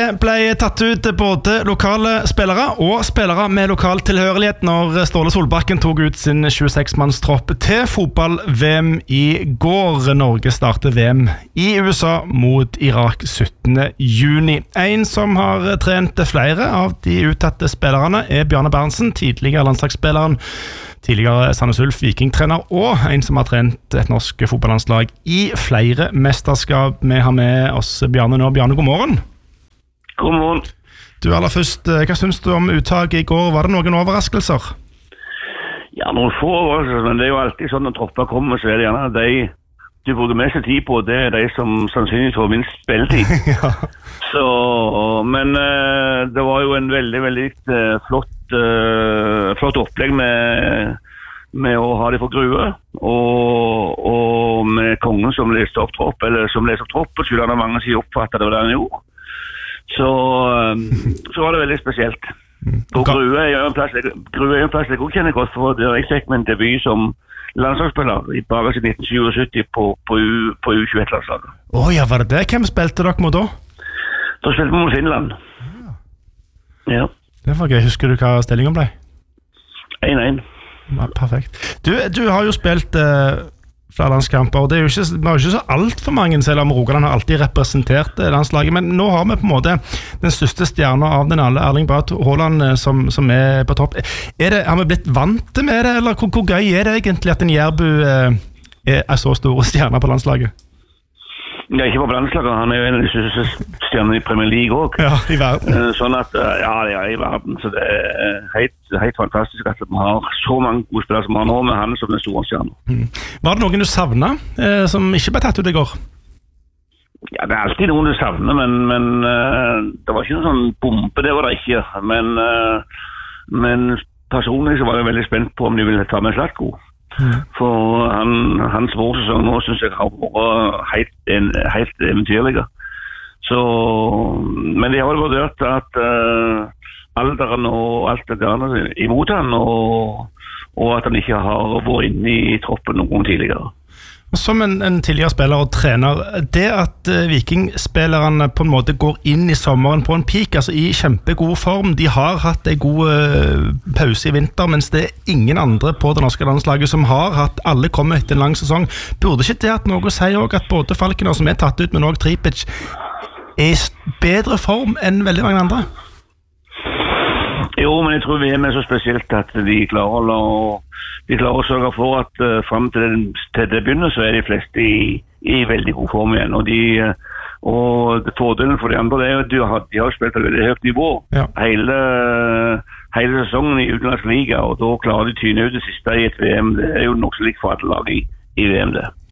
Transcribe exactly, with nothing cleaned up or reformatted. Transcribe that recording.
ble tatt ut både lokale spillere og spillere med lokal tilhørighet når Ståle Solbakken tok ut sin tjueseks-mannstropp til fotball-V M i går. Norge starter V M i U S A mot Irak syttende juni. En som har trent flere av de uttatte spillerne er Bjarne Berntsen, tidligere landslagsspilleren, tidligere Sandnes Ulf Viking-trener og en som har trent et norsk fotballandslag i flere mesterskap. Vi har med oss Bjarne nå. Bjarne, god morgen. God morgen. Du, aller først, hva synes du om uttaket i går? Var det noen overraskelser? Ja, noen få overraskelser, men det er jo alltid sånn når tropper kommer, så er det gjerne de du bruker mest tid på, det er de som sannsynligvis får minst spilletid. Ja. Så, men uh, det var jo en veldig, veldig uh, flott, uh, flott opplegg med, med å ha det for Grue, og, og med kongen som leste opp tropp, eller som leste opp tropp, og skulle ha mange som oppfattet det var det han gjorde. Så, um, så var det veldig spesielt. Og Grue er jo en plass, Grue er jo en plass jeg også kjenner godt, for det jeg fikk med en debut som landslagsspiller i bare siden nitten syttisju på, på, på U tjueett-landslaget. Åh, oh, ja, var det det? Hvem spilte dere mot da? Da spilte vi mot Finland. Ja. Ja. Det var gøy. Husker du hva stillingen ble? én én. Ja, perfekt. Du, du har jo spilt eh, flere landskamper, og det er jo ikke, vi har jo ikke så alt for mange, selv om Rogaland har alltid representert landslaget, men nå har vi på en måte den største stjerna av den alle, Erling Braut Haaland, som, som er på topp. Er det, har vi blitt vant med det, eller hvor, hvor gøy er det egentlig at en Jærbu eh, er så store stjerner på landslaget? Ja, ikke på landslaget, han er jo en av de største stjernene i Premier League også. Ja, i verden. Sånn at, ja, det er i verden, så det er helt, helt fantastisk at vi har så mange gode spillere som vi har nå, med han som den store stjernen. Mm. Var det noen du savnet, eh, som ikke ble tatt ut i går? Ja, det er alltid noen du savner, men, men uh, det var ikke noen sånn bombe, det var det ikke. Men, uh, men personlig så var jeg veldig spent på om de ville ta med Zlatko. Mm. For han, hans vårsesong nå synes jeg har vært helt, en, helt eventyrlig. Så, men de har vel vurdert at uh, alderen og alt det der imot han, og, og at han ikke har vært inne i troppen noen tidligere. Som en, en tidligere spiller og trener, det at uh, Viking-spillerne på en måte går inn i sommeren på en peak, altså i kjempegod form, de har hatt en god uh, pause i vinter, mens det er ingen andre på det norske landslaget som har hatt, alle kommer etter en lang sesong. Burde ikke det at noe sier også at både Falkener som er tatt ut, men også Tripic, er i bedre form enn veldig mange andre? Jo, men jeg tror vi er med så spesielt at de klarer å, de klarer å sørge for at uh, frem til det, til det begynner så er de fleste i, i veldig god form igjen. Og, de, uh, og fordelen for de andre det er at de har, de har spilt et veldig høyt nivå ja. hele, hele sesongen i utenlandsk liga, og da klarer de å tyne ut det siste i et V M. Det er jo nok så likt for alle lag i, i V M det.